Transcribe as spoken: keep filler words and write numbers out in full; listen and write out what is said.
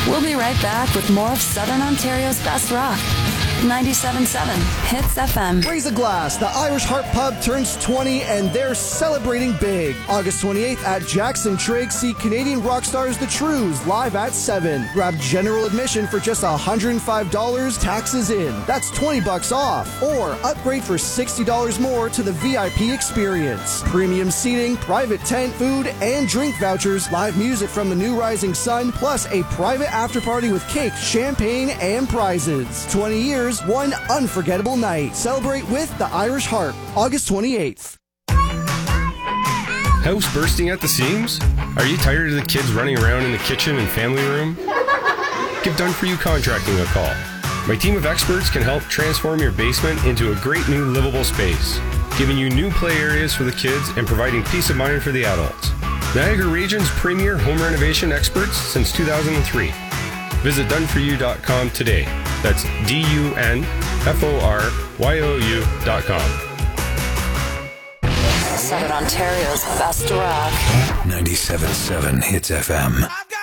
We'll be right back with more of Southern Ontario's best rock. ninety-seven point seven Hits F M. Raise a glass. The Irish Heart Pub turns twenty and they're celebrating big. August twenty-eighth at Jackson Trigg, see Canadian rock stars The Trues live at seven. Grab general admission for just one hundred five dollars, taxes in. That's twenty bucks off. Or upgrade for sixty dollars more to the V I P experience. Premium seating, private tent, food, and drink vouchers, live music from the New Rising Sun, plus a private after party with cake, champagne, and prizes. twenty years, one unforgettable night. Celebrate with the Irish Harp, August twenty-eighth. House bursting at the seams? Are you tired of the kids running around in the kitchen and family room? Give Done For You Contracting a call. My team of experts can help transform your basement into a great new livable space, giving you new play areas for the kids and providing peace of mind for the adults. Niagara Region's premier home renovation experts since two thousand three. Visit done for you dot com today. That's D U N F O R Y O U dot com. Southern Ontario's best rock. ninety-seven point seven Hits F M. I've got